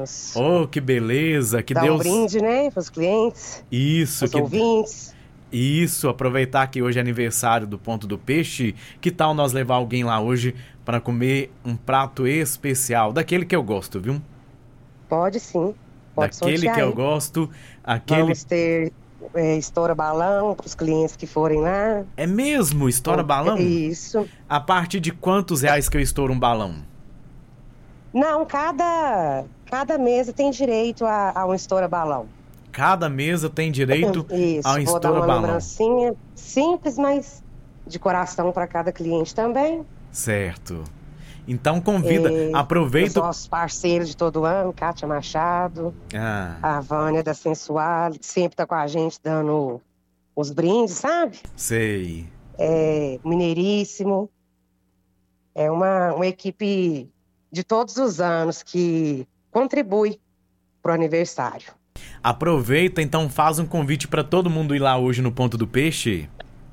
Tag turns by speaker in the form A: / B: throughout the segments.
A: vamos.
B: Oh, que beleza, que
A: Dar
B: Deus...
A: um brinde, né, para os clientes,
B: Isso,
A: os ouvintes.
B: Isso, aproveitar que hoje é aniversário do Ponto do Peixe, que tal nós levar alguém lá hoje para comer um prato especial, daquele que eu gosto, viu?
A: Pode sim, pode
B: daquele
A: sortear
B: que eu
A: aí.
B: gosto, aquele...
A: Vamos ter estoura balão para os clientes que forem lá.
B: É mesmo? Estoura balão?
A: Isso.
B: A partir de quantos reais que eu estouro um balão?
A: Não, cada mesa tem direito a um estoura balão.
B: Cada mesa tem direito
A: Isso,
B: a um
A: vou dar uma
B: estoura-balão.
A: lembrancinha simples, mas de coração para cada cliente também.
B: Certo. Então convida, aproveita...
A: Os nossos parceiros de todo ano, Kátia Machado, a Vânia da Sensual, que sempre tá com a gente dando os brindes, sabe?
B: Sei.
A: Mineiríssimo. É uma equipe de todos os anos que contribui pro aniversário.
B: Aproveita, então faz um convite para todo mundo ir lá hoje no Ponto do Peixe.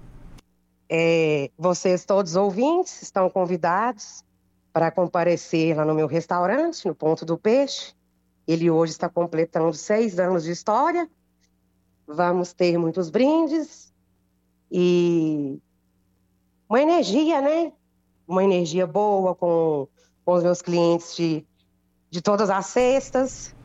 A: Vocês todos ouvintes estão convidados para comparecer lá no meu restaurante, no Ponto do Peixe. Ele hoje está completando 6 anos de história. Vamos ter muitos brindes e uma energia, né? Uma energia boa com os meus clientes de todas as sextas.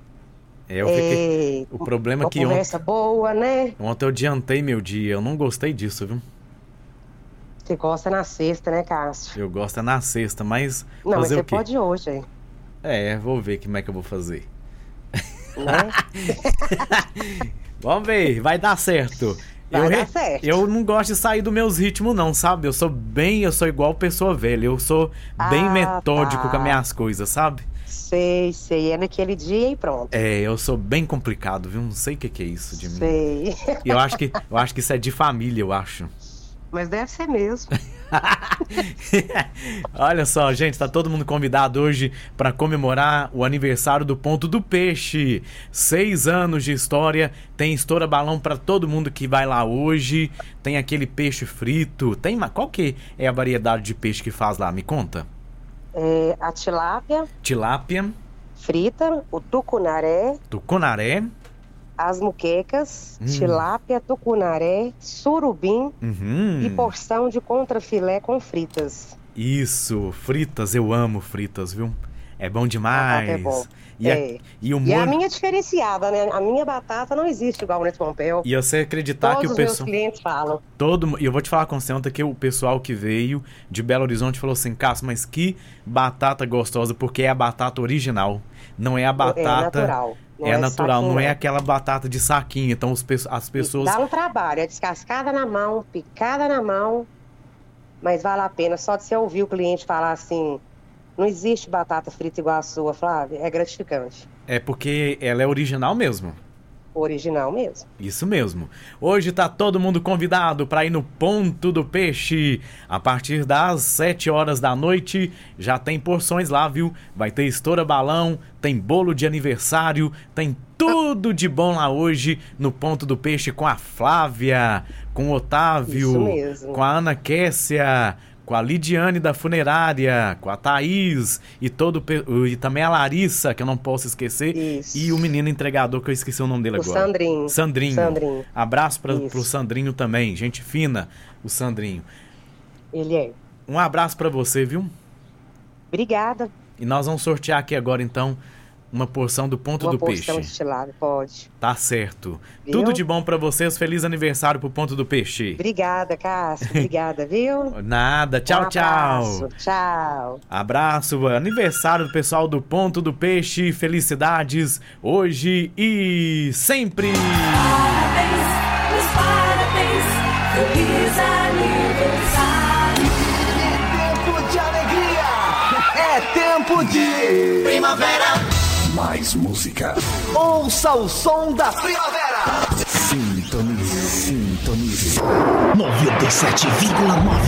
B: O problema é que
A: uma conversa boa, né?
B: Ontem eu adiantei meu dia, eu não gostei disso, viu?
A: Você gosta na sexta, né, Cássio?
B: Eu gosto na sexta, mas
A: não,
B: fazer
A: mas
B: o quê?
A: Pode hoje, hein?
B: Vou ver como é que eu vou fazer.
A: Né?
B: Vamos ver, vai dar certo.
A: Vai dar certo.
B: Eu não gosto de sair dos meus ritmos não, sabe? Eu sou igual pessoa velha, eu sou bem metódico com as minhas coisas, sabe?
A: Sei, é naquele dia e pronto.
B: Eu sou bem complicado, viu? Não sei o que é isso de mim.
A: Sei.
B: Eu acho que isso é de família, eu acho.
A: Mas deve ser mesmo.
B: Olha só, gente, tá todo mundo convidado hoje para comemorar o aniversário do Ponto do Peixe. 6 anos de história, tem estoura balão para todo mundo que vai lá hoje. Tem aquele peixe frito. Qual que é a variedade de peixe que faz lá? Me conta.
A: A tilápia.
B: Tilápia.
A: Frita, o tucunaré.
B: Tucunaré.
A: As muquecas, tilápia, tucunaré, surubim e porção de contrafilé com fritas.
B: Isso, fritas, eu amo fritas, viu? É bom demais.
A: É bom.
B: E o molho...
A: E a minha diferenciada, né? A minha batata não existe igual o Neto Pompeu.
B: E você acreditar que o pessoal...
A: Todos os meus clientes falam.
B: E eu vou te falar com você ontem que o pessoal que veio de Belo Horizonte falou assim, Cássio, mas que batata gostosa, porque é a batata original. Não é a batata...
A: É natural.
B: É natural, não é aquela batata de saquinho. Então as pessoas...
A: Dá um trabalho, é descascada na mão, picada na mão, mas vale a pena. Só de você ouvir o cliente falar assim, não existe batata frita igual a sua, Flávia, é gratificante.
B: É porque ela é original mesmo.
A: Original mesmo.
B: Isso mesmo. Hoje tá todo mundo convidado para ir no Ponto do Peixe. A partir das 7 horas da noite já tem porções lá, viu? Vai ter estoura balão, tem bolo de aniversário, tem tudo de bom lá hoje no Ponto do Peixe com a Flávia, com o Otávio,
A: isso mesmo.
B: Com a Ana Kessia, com a Lidiane da Funerária, com a Thaís e também a Larissa, que eu não posso esquecer.
A: Isso.
B: E o menino entregador, que eu esqueci o nome dele agora.
A: Sandrinho.
B: Abraço pro Sandrinho também, gente fina, o Sandrinho.
A: Ele é.
B: Um abraço pra você, viu?
A: Obrigada.
B: E nós vamos sortear aqui agora, então, uma porção do Ponto do Peixe.
A: Uma porção de tilápia, pode.
B: Tá certo.
A: Viu?
B: Tudo de bom pra vocês. Feliz aniversário pro Ponto do Peixe.
A: Obrigada, Cássio. Obrigada, viu?
B: Nada. Tchau,
A: abraço. Tchau.
B: Abraço. Aniversário do pessoal do Ponto do Peixe. Felicidades hoje e sempre.
C: Parabéns, meus parabéns. Feliz aniversário.
D: É tempo de alegria. É tempo de
E: primavera.
D: Mais música. Ouça o som da primavera. Sintonize. 97,9.